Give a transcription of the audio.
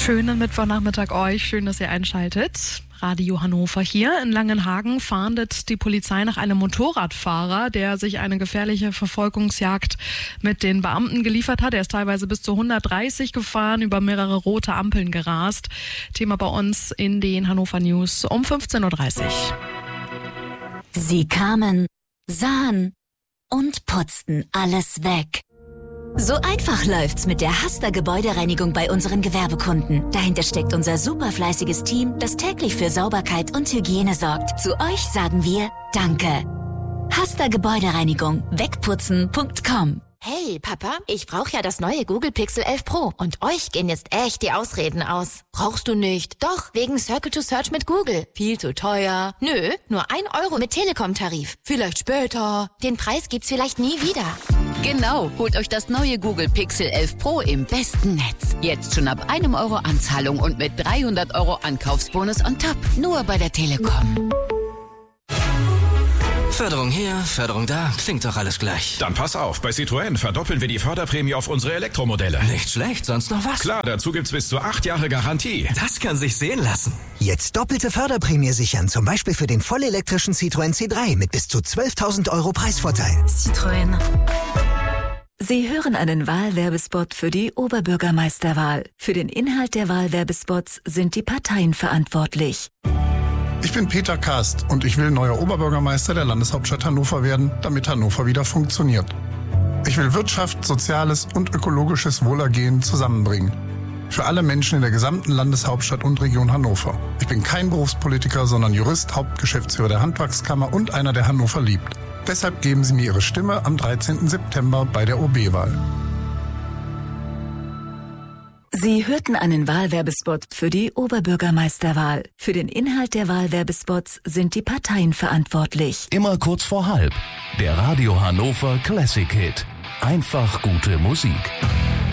Schönen Mittwochnachmittag euch. Schön, dass ihr einschaltet. Radio Hannover hier. In Langenhagen fahndet die Polizei nach einem Motorradfahrer, der sich eine gefährliche Verfolgungsjagd mit den Beamten geliefert hat. Er ist teilweise bis zu 130 gefahren, über mehrere rote Ampeln gerast. Thema bei uns in den Hannover News um 15.30 Uhr. Sie kamen, sahen und putzten alles weg. So einfach läuft's mit der Hasta Gebäudereinigung bei unseren Gewerbekunden. Dahinter steckt unser superfleißiges Team, das täglich für Sauberkeit und Hygiene sorgt. Zu euch sagen wir Danke. Hasta Gebäudereinigung. Wegputzen.com. Hey, Papa, ich brauche ja das neue Google Pixel 11 Pro. Und euch gehen jetzt echt die Ausreden aus. Brauchst du nicht? Doch, wegen Circle to Search mit Google. Viel zu teuer. Nö, nur 1 Euro mit Telekom-Tarif. Vielleicht später. Den Preis gibt's vielleicht nie wieder. Genau, holt euch das neue Google Pixel 11 Pro im besten Netz. Jetzt schon ab 1 Euro Anzahlung und mit 300 Euro Ankaufsbonus on top. Nur bei der Telekom. Förderung hier, Förderung da, klingt doch alles gleich. Dann pass auf, bei Citroën verdoppeln wir die Förderprämie auf unsere Elektromodelle. Nicht schlecht, sonst noch was? Klar, dazu gibt's bis zu 8 Jahre Garantie. Das kann sich sehen lassen. Jetzt doppelte Förderprämie sichern, zum Beispiel für den vollelektrischen Citroën C3 mit bis zu 12.000 Euro Preisvorteil. Citroën. Sie hören einen Wahlwerbespot für die Oberbürgermeisterwahl. Für den Inhalt der Wahlwerbespots sind die Parteien verantwortlich. Ich bin Peter Kast und ich will neuer Oberbürgermeister der Landeshauptstadt Hannover werden, damit Hannover wieder funktioniert. Ich will Wirtschaft, Soziales und ökologisches Wohlergehen zusammenbringen. Für alle Menschen in der gesamten Landeshauptstadt und Region Hannover. Ich bin kein Berufspolitiker, sondern Jurist, Hauptgeschäftsführer der Handwerkskammer und einer, der Hannover liebt. Deshalb geben Sie mir Ihre Stimme am 13. September bei der OB-Wahl. Sie hörten einen Wahlwerbespot für die Oberbürgermeisterwahl. Für den Inhalt der Wahlwerbespots sind die Parteien verantwortlich. Immer kurz vor halb. Der Radio Hannover Classic Hit. Einfach gute Musik.